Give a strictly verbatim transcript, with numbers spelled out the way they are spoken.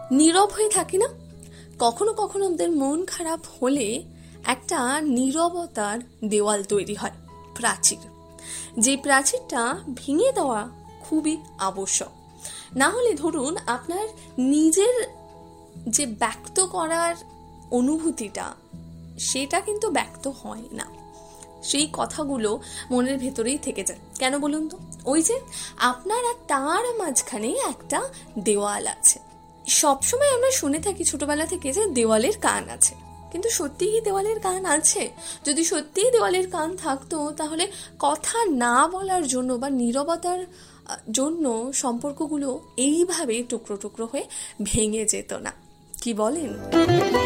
নীরব হয়ে থাকি না? কখনো কখনো আমাদের মন খারাপ হলে একটা নীরবতার দেওয়াল তৈরি হয়, প্রাচীর। যে প্রাচীরটা ভেঙে দেওয়া খুবই আবশ্যক। না হলে ধরুন আপনার নিজের যে ব্যক্ত করার অনুভূতিটা, সেটা কিন্তু ব্যক্ত হয় না, সেই কথাগুলো মনের ভেতরেই থেকে যায়। কেন বলুন তো? ওই যে আপনার আর তার মাঝখানে একটা দেওয়াল আছে। সবসময় আমরা শুনে থাকি ছোটবেলা থেকে যে দেওয়ালের কান আছে, কিন্তু সত্যিই কি দেওয়ালের কান আছে? যদি সত্যিই দেওয়ালের কান থাকতো, তাহলে কথা না বলার জন্য বা নীরবতার জন্য সম্পর্কগুলো এইভাবে টুকরো টুকরো হয়ে ভেঙে যেত না। কি বলেন?